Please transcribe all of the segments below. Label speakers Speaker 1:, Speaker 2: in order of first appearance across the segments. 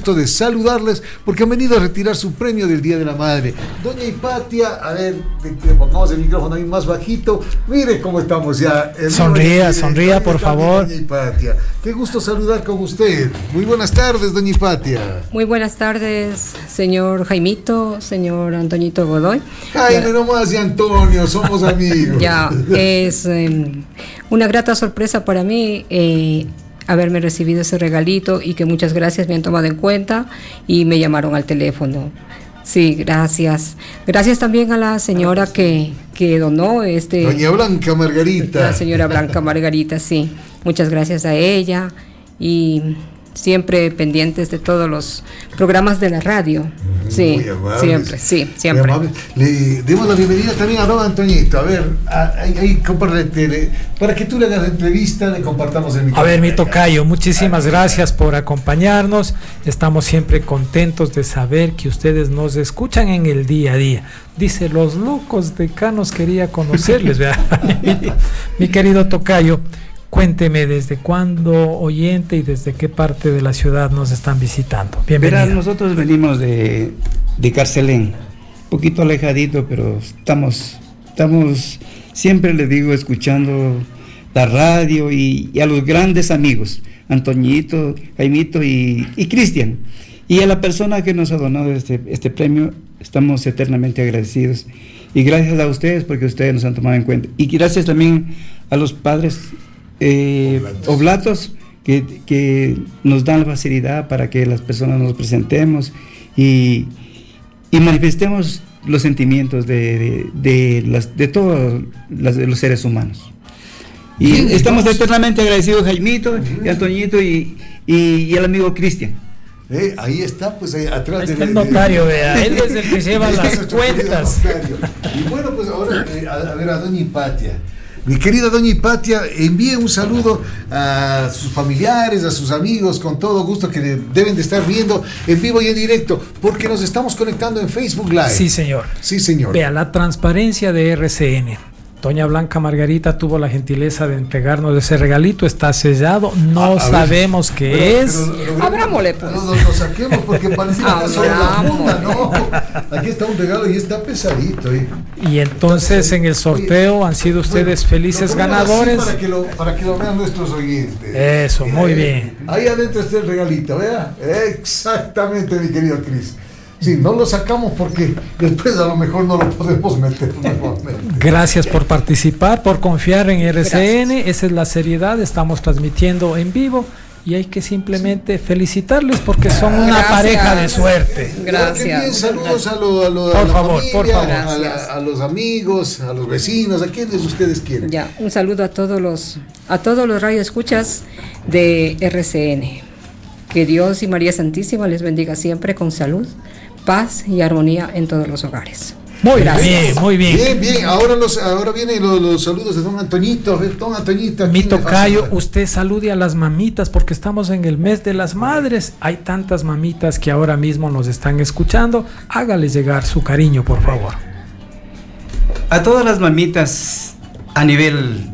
Speaker 1: gusto de saludarles porque han venido a retirar su premio del Día de la Madre. Doña Hipatia, a ver, le pongamos el micrófono ahí más bajito. Mire cómo estamos ya.
Speaker 2: Sonría, por favor.
Speaker 1: Doña Hipatia, qué gusto saludar con usted. Muy buenas tardes, doña Hipatia.
Speaker 3: Muy buenas tardes, señor Jaimito, señor Antoñito Godoy.
Speaker 1: Jaime nomás y Antonio, somos amigos.
Speaker 3: Ya, es una grata sorpresa para mí haberme recibido ese regalito y que muchas gracias me han tomado en cuenta y me llamaron al teléfono. Sí, gracias. Gracias también a la señora que donó
Speaker 1: Doña Blanca Margarita.
Speaker 3: La señora Blanca Margarita, sí. Muchas gracias a ella y siempre pendientes de todos los programas de la radio. Sí, siempre.
Speaker 1: Le demos la bienvenida también a don Antoñito. A ver, ahí compártele, para que tú le hagas la entrevista, le compartamos el micrófono.
Speaker 2: A ver, mi tocayo, muchísimas gracias por acompañarnos. Estamos siempre contentos de saber que ustedes nos escuchan en el día a día. Dice, los locos decanos quería conocerles, ¿verdad? Mi querido tocayo, cuénteme desde cuándo oyente y desde qué parte de la ciudad nos están visitando. Bienvenido.
Speaker 4: Verás, nosotros venimos de Carcelén, un poquito alejadito, pero estamos siempre, les digo, escuchando la radio y a los grandes amigos, Antoñito, Jaimito y Cristian. Y a la persona que nos ha donado este premio, estamos eternamente agradecidos. Y gracias a ustedes porque ustedes nos han tomado en cuenta. Y gracias también a los padres oblatos que nos dan la facilidad para que las personas nos presentemos y manifestemos los sentimientos de todos los seres humanos. Y bien, estamos eternamente agradecidos, Jaimito y Antoñito y el amigo Cristian.
Speaker 1: Ahí está, pues ahí atrás.
Speaker 2: Ahí está el notario, vea, él es el que lleva las cuentas.
Speaker 1: Y bueno, pues ahora a ver a doña Hipatia. Mi querida doña Hipatia, envíe un saludo a sus familiares, a sus amigos, con todo gusto, que deben de estar viendo en vivo y en directo, porque nos estamos conectando en Facebook Live.
Speaker 2: Sí, señor.
Speaker 1: Sí, señor.
Speaker 2: Vea, la transparencia de RCN. Doña Blanca Margarita tuvo la gentileza de entregarnos ese regalito, está sellado, no sabemos qué es.
Speaker 3: Abrámosle, pues.
Speaker 1: Lo saquemos porque parece que está sobre la funda, ¿no? Aquí está un regalo y está pesadito.
Speaker 2: Y entonces en el sorteo han sido ustedes felices ganadores.
Speaker 1: Para que lo vean nuestros oyentes.
Speaker 2: Eso, muy bien.
Speaker 1: Ahí adentro está el regalito, ¿vea? Exactamente, mi querido Cris. Sí, no lo sacamos porque después a lo mejor no lo podemos meter nuevamente.
Speaker 2: Gracias por participar, por confiar en RCN. Gracias. Esa es la seriedad, estamos transmitiendo en vivo y hay que simplemente felicitarles porque son una pareja de suerte.
Speaker 3: Gracias.
Speaker 1: Bien, saludos a la familia, a los amigos, a los vecinos, a quienes ustedes quieren.
Speaker 3: Ya, un saludo a todos los radioescuchas de RCN. Que Dios y María Santísima les bendiga siempre con salud, paz y armonía en todos los hogares.
Speaker 2: Muy bien, muy bien.
Speaker 1: Bien. Ahora vienen los saludos de don Antoñito. A ver, don Antoñito.
Speaker 2: Mi tocayo, usted salude a las mamitas porque estamos en el mes de las madres. Hay tantas mamitas que ahora mismo nos están escuchando. Hágales llegar su cariño, por favor.
Speaker 4: A todas las mamitas a nivel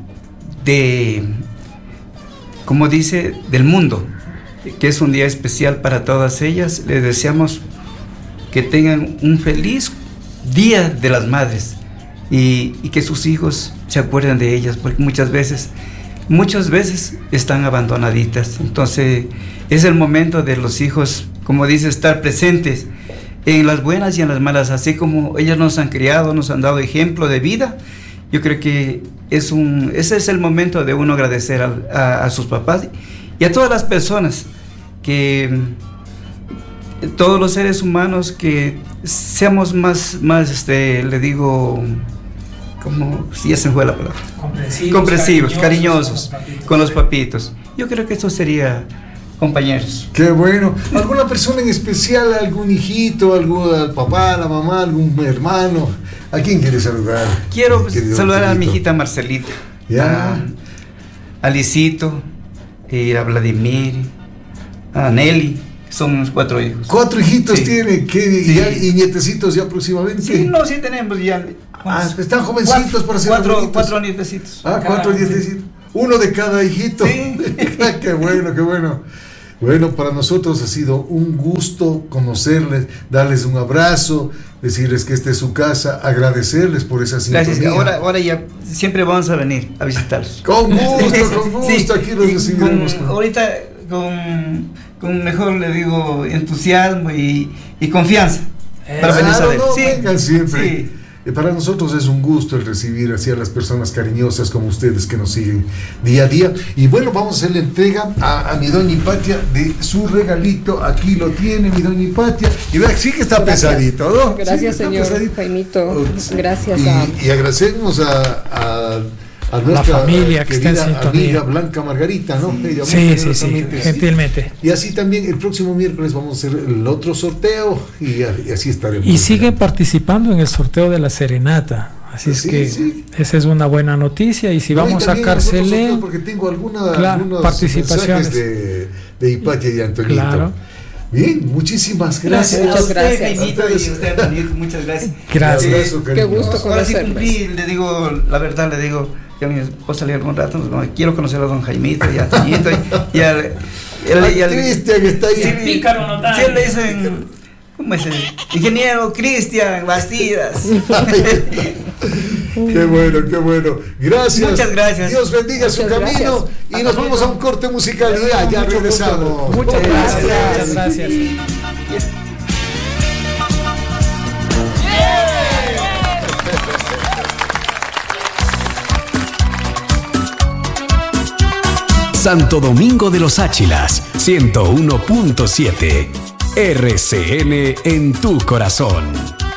Speaker 4: como dice, del mundo, que es un día especial para todas ellas, les deseamos que tengan un feliz Día de las Madres y que sus hijos se acuerden de ellas, porque muchas veces están abandonaditas. Entonces es el momento de los hijos, como dice, estar presentes en las buenas y en las malas, así como ellas nos han criado, nos han dado ejemplo de vida. Yo creo que ese es el momento de uno agradecer a sus papás y a todas las personas, todos los seres humanos, que seamos más le digo, como si ya se me fue la palabra, comprensivos, cariñosos con los papitos. Yo creo que eso sería, compañeros.
Speaker 1: Qué bueno. ¿Alguna persona en especial, algún hijito, al papá, a la mamá, algún hermano? ¿A quién quieres saludar?
Speaker 4: Quiero saludar a mi hijita Marcelita, a Lisito, a Vladimir, a Nelly. Son 4 hijos.
Speaker 1: 4 hijitos tiene, y nietecitos ya próximamente.
Speaker 4: Sí, tenemos ya.
Speaker 1: Están jovencitos para ser
Speaker 4: 4 nietecitos.
Speaker 1: 4 nietecitos. Uno de cada hijito. Sí. Qué bueno. Bueno, para nosotros ha sido un gusto conocerles, darles un abrazo, decirles que esta es su casa, agradecerles por esa sintonía.
Speaker 4: Gracias, ahora ya siempre vamos a venir a visitarlos.
Speaker 1: Con gusto,
Speaker 4: Sí,
Speaker 1: aquí los recibiremos.
Speaker 4: Ahorita con mejor, le digo, entusiasmo y confianza. Para venir a ver. Sí,
Speaker 1: vengan siempre.
Speaker 4: Sí.
Speaker 1: Para nosotros es un gusto el recibir así a las personas cariñosas como ustedes que nos siguen día a día. Y bueno, vamos a hacer la entrega a mi doña Hipatia de su regalito. Aquí lo tiene mi doña Hipatia. Y vea, sí que está pesadito, ¿no?
Speaker 3: Gracias,
Speaker 1: sí,
Speaker 3: señor
Speaker 1: pesadito.
Speaker 3: Jaimito. Gracias
Speaker 1: y agradecemos a nuestra
Speaker 2: la familia que está en
Speaker 1: querida
Speaker 2: sintonía.
Speaker 1: amiga Blanca Margarita, ¿no? Ella muy
Speaker 2: Sí,
Speaker 1: generosamente,
Speaker 2: gentilmente.
Speaker 1: Y así también el próximo miércoles vamos a hacer el otro sorteo y así estaremos.
Speaker 2: Y siguen participando en el sorteo de la serenata. Así es que esa es una buena noticia. Y si vamos a Carcelé,
Speaker 1: porque tengo algunos
Speaker 2: participaciones
Speaker 1: de Hipatia y Antonito.
Speaker 2: Claro.
Speaker 1: Bien, muchísimas gracias.
Speaker 3: Muchas gracias.
Speaker 4: Jaimito, y usted, Antonito, muchas gracias.
Speaker 2: Gracias.
Speaker 3: Qué gusto
Speaker 4: Ahora sí
Speaker 3: conocerlos.
Speaker 4: cumplí, le digo, la verdad, le digo, yo a mi esposa le digo algún rato, quiero conocer a don Jaimito y a Antonito y al
Speaker 1: Cristian que está ahí.
Speaker 4: Sí,
Speaker 2: Pícaro notable.
Speaker 4: Sí, le dicen, ¿cómo es? Ingeniero Cristian Bastidas.
Speaker 1: Qué bueno, qué bueno. Gracias.
Speaker 4: Muchas gracias.
Speaker 1: Dios bendiga su
Speaker 3: Muchas
Speaker 1: camino.
Speaker 3: gracias.
Speaker 1: Y nos vamos a un corte musical y ya regresamos.
Speaker 2: Muchas gracias. Muchas gracias.
Speaker 5: Santo Domingo de los Áchilas, 101.7. RCN en tu corazón.